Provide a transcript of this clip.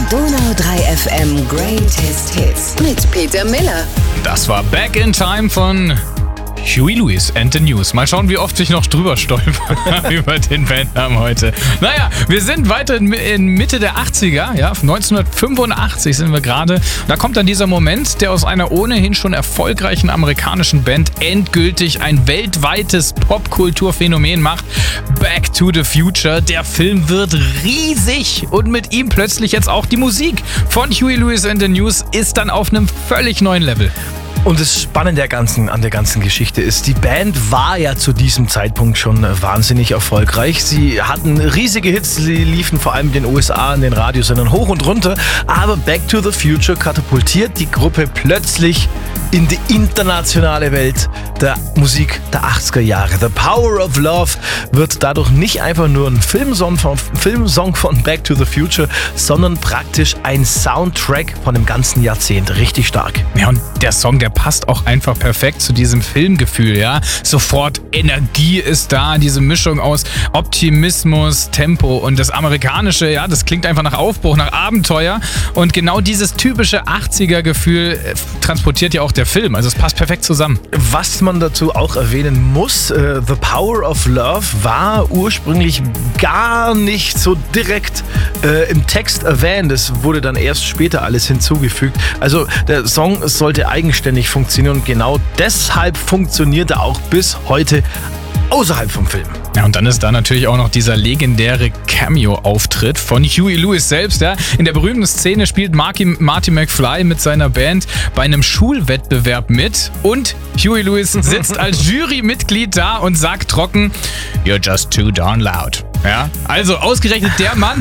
Donau 3 FM Greatest Hits mit Peter Miller. Das war Back in Time von Huey Lewis and the News. Mal schauen, wie oft ich noch drüber stolper über den Bandnamen heute. Naja, wir sind weiter in Mitte der 80er, ja, 1985 sind wir gerade. Da kommt dann dieser Moment, der aus einer ohnehin schon erfolgreichen amerikanischen Band endgültig ein weltweites Popkulturphänomen macht. Back to the Future. Der Film wird riesig und mit ihm plötzlich jetzt auch die Musik von Huey Lewis and the News ist dann auf einem völlig neuen Level. Und das Spannende an der ganzen Geschichte ist, die Band war ja zu diesem Zeitpunkt schon wahnsinnig erfolgreich. Sie hatten riesige Hits, sie liefen vor allem in den USA, in den Radiosendern hoch und runter. Aber Back to the Future katapultiert die Gruppe plötzlich in die internationale Welt der Musik der 80er Jahre. The Power of Love wird dadurch nicht einfach nur ein Filmsong von Back to the Future, sondern praktisch ein Soundtrack von dem ganzen Jahrzehnt. Richtig stark. Ja, und der Song, der passt auch einfach perfekt zu diesem Filmgefühl, ja. Sofort Energie ist da, diese Mischung aus Optimismus, Tempo und das Amerikanische, ja, das klingt einfach nach Aufbruch, nach Abenteuer. Und genau dieses typische 80er-Gefühl transportiert ja auch der Film. Also es passt perfekt zusammen. Was man dazu auch erwähnen muss, The Power of Love war ursprünglich gar nicht so direkt im Text erwähnt. Es wurde dann erst später alles hinzugefügt. Also der Song sollte eigenständig funktionieren und genau deshalb funktioniert er auch bis heute außerhalb vom Film. Ja, und dann ist da natürlich auch noch dieser legendäre Cameo-Auftritt von Huey Lewis selbst. Ja. In der berühmten Szene spielt Marty McFly mit seiner Band bei einem Schulwettbewerb mit und Huey Lewis sitzt als Jurymitglied da und sagt trocken, "You're just too darn loud." Ja, also ausgerechnet der Mann,